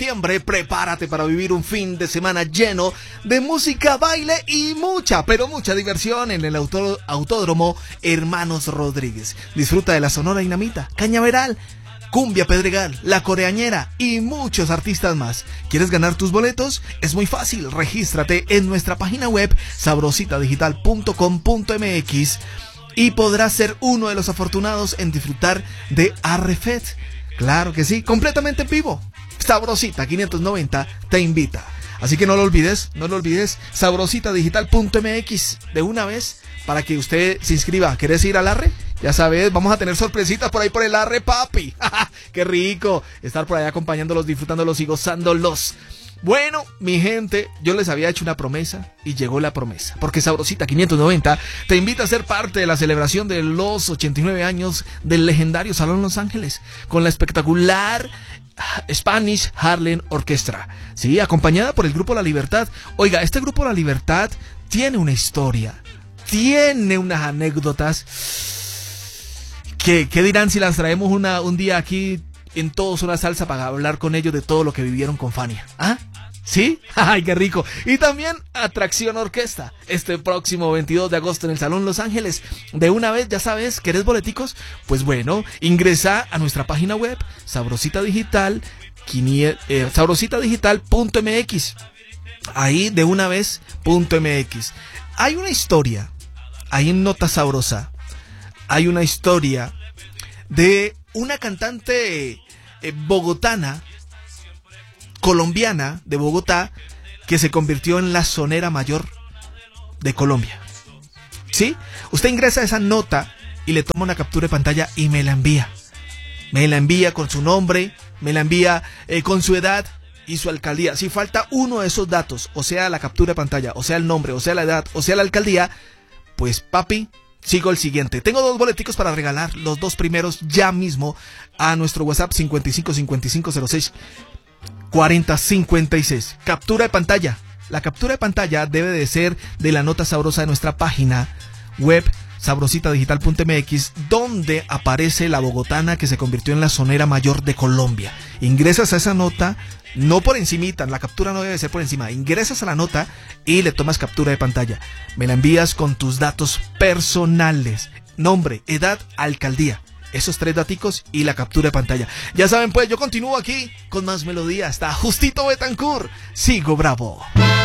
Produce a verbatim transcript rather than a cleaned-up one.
septiembre, prepárate para vivir un fin de semana lleno de música, baile y mucha, pero mucha diversión en el auto, Autódromo Hermanos Rodríguez. Disfruta de la Sonora Dinamita, Cañaveral, Cumbia Pedregal, La Coreañera y muchos artistas más. ¿Quieres ganar tus boletos? Es muy fácil, regístrate en nuestra página web sabrosita digital punto com punto m x y podrás ser uno de los afortunados en disfrutar de Arrefet. Claro que sí, completamente en vivo. Sabrosita quinientos noventa te invita. Así que no lo olvides, no lo olvides, sabrosita digital punto m x de una vez para que usted se inscriba. ¿Querés ir al Arre? Ya sabes, vamos a tener sorpresitas por ahí por el Arre, papi. ¡Qué rico! Estar por ahí acompañándolos, disfrutándolos y gozándolos. Bueno, mi gente, yo les había hecho una promesa y llegó la promesa, porque Sabrosita quinientos noventa te invita a ser parte de la celebración de los ochenta y nueve años del legendario Salón Los Ángeles, con la espectacular Spanish Harlem Orchestra, sí, acompañada por el Grupo La Libertad. Oiga, este Grupo La Libertad tiene una historia, tiene unas anécdotas que, ¿qué dirán si las traemos una, un día aquí en Todos Una Salsa para hablar con ellos de todo lo que vivieron con Fania? ¿Ah? ¿Sí? ¡Ay, qué rico! Y también Atracción Orquesta, este próximo veintidós de agosto en el Salón Los Ángeles. De una vez, ya sabes, ¿querés boleticos? Pues bueno, ingresa a nuestra página web, Sabrosita Digital, eh, sabrosita digital punto m x. Ahí, de una vez, punto .mx. Hay una historia, ahí en Nota Sabrosa, hay una historia de una cantante eh, bogotana, colombiana de Bogotá, que se convirtió en la sonera mayor de Colombia. ¿Sí? Usted ingresa a esa nota y le toma una captura de pantalla y me la envía. Me la envía con su nombre, me la envía eh, con su edad y su alcaldía. Si falta uno de esos datos, o sea la captura de pantalla, o sea el nombre, o sea la edad, o sea la alcaldía, pues papi, sigo el siguiente. Tengo dos boleticos para regalar, los dos primeros ya mismo a nuestro WhatsApp cincuenta y cinco cincuenta y cinco cero seis cuarenta cincuenta y seis. Captura de pantalla. La captura de pantalla debe de ser de la nota sabrosa de nuestra página web sabrosita digital punto m x, donde aparece la bogotana que se convirtió en la sonera mayor de Colombia. Ingresas a esa nota, no por encimita, la captura no debe ser por encima. Ingresas a la nota y le tomas captura de pantalla. Me la envías con tus datos personales, nombre, edad, alcaldía. Esos tres daticos y la captura de pantalla. Ya saben, pues yo continúo aquí con más melodía hasta Justito Betancourt. Sigo bravo.